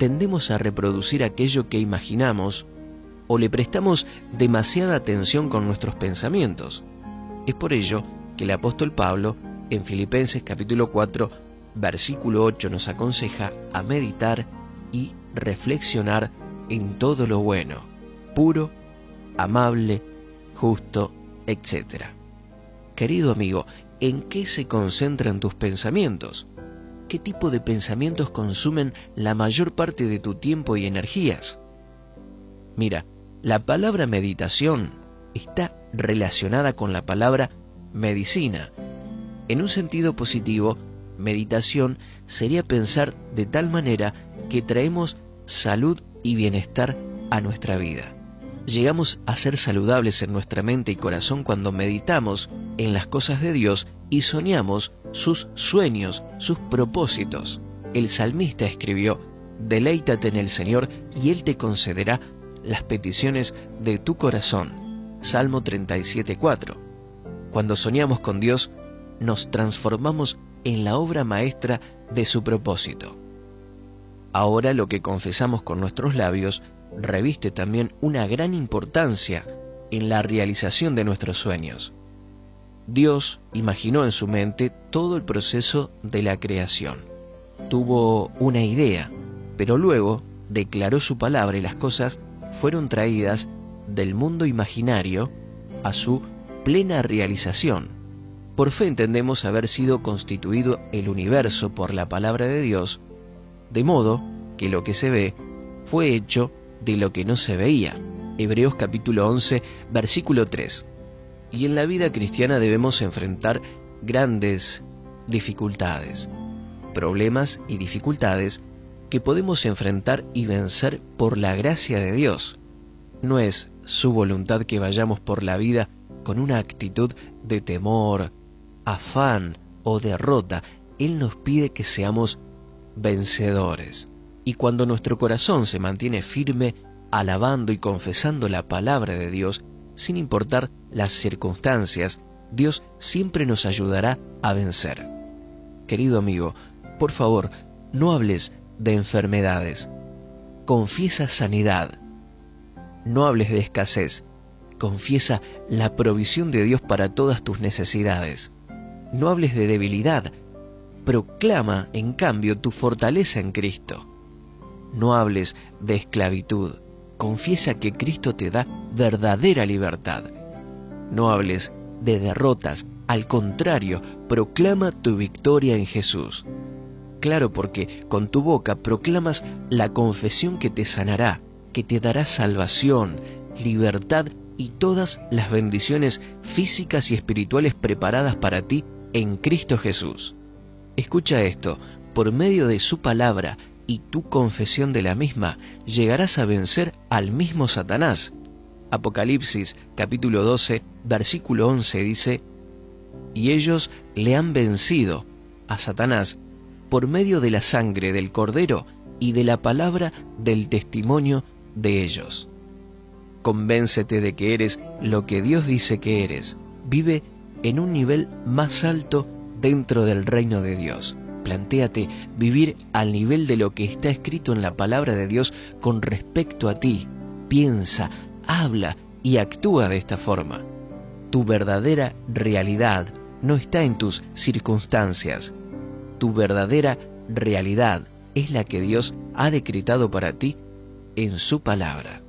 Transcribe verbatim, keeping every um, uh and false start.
tendemos a reproducir aquello que imaginamos o le prestamos demasiada atención con nuestros pensamientos. Es por ello que el apóstol Pablo, en Filipenses capítulo cuatro, versículo ocho, nos aconseja a meditar y reflexionar en todo lo bueno, puro, amable, justo, etcétera. Querido amigo, ¿en qué se concentran tus pensamientos? ¿Qué tipo de pensamientos consumen la mayor parte de tu tiempo y energías? Mira, la palabra meditación está relacionada con la palabra medicina. En un sentido positivo, meditación sería pensar de tal manera que traemos salud y bienestar a nuestra vida. Llegamos a ser saludables en nuestra mente y corazón cuando meditamos en las cosas de Dios y soñamos sus sueños, sus propósitos. El salmista escribió: «Deleítate en el Señor y Él te concederá las peticiones de tu corazón». Salmo treinta y siete, cuatro. Cuando soñamos con Dios, nos transformamos en la obra maestra de su propósito. Ahora lo que confesamos con nuestros labios reviste también una gran importancia en la realización de nuestros sueños. Dios imaginó en su mente todo el proceso de la creación. Tuvo una idea, pero luego declaró su palabra y las cosas fueron traídas del mundo imaginario a su plena realización. Por fe entendemos haber sido constituido el universo por la palabra de Dios, de modo que lo que se ve fue hecho de lo que no se veía. Hebreos capítulo once, versículo tres. Y en la vida cristiana debemos enfrentar grandes dificultades, problemas y dificultades que podemos enfrentar y vencer por la gracia de Dios. No es su voluntad que vayamos por la vida con una actitud de temor, afán o derrota. Él nos pide que seamos vencedores. Y cuando nuestro corazón se mantiene firme, alabando y confesando la palabra de Dios, sin importar las circunstancias, Dios siempre nos ayudará a vencer. Querido amigo, por favor, no hables de enfermedades. Confiesa sanidad. No hables de escasez. Confiesa la provisión de Dios para todas tus necesidades. No hables de debilidad. Proclama, en cambio, tu fortaleza en Cristo. No hables de esclavitud. Confiesa que Cristo te da verdadera libertad. No hables de derrotas. Al contrario, proclama tu victoria en Jesús. Claro, porque con tu boca proclamas la confesión que te sanará, que te dará salvación, libertad y todas las bendiciones físicas y espirituales preparadas para ti en Cristo Jesús. Escucha esto: por medio de su palabra y tu confesión de la misma, llegarás a vencer al mismo Satanás. Apocalipsis capítulo doce, versículo once dice: «Y ellos le han vencido a Satanás por medio de la sangre del Cordero y de la palabra del testimonio de ellos». Convéncete de que eres lo que Dios dice que eres. Vive en un nivel más alto dentro del reino de Dios. Plantéate vivir al nivel de lo que está escrito en la palabra de Dios con respecto a ti. Piensa, habla y actúa de esta forma. Tu verdadera realidad no está en tus circunstancias. Tu verdadera realidad es la que Dios ha decretado para ti en su palabra.